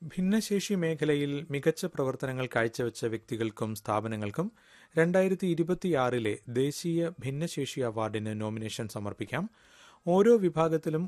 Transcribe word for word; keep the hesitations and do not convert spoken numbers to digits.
ഭിന്നശേഷി മേഖലയിൽ മികച്ച പ്രവർത്തനങ്ങൾ കാഴ്ചവെച്ച വ്യക്തികൾക്കും സ്ഥാപനങ്ങൾക്കും രണ്ടായിരത്തി ഇരുപത്തിയാറിലെ ദേശീയ ഭിന്നശേഷി അവാർഡിന് നോമിനേഷൻ സമർപ്പിക്കാം. ഓരോ വിഭാഗത്തിലും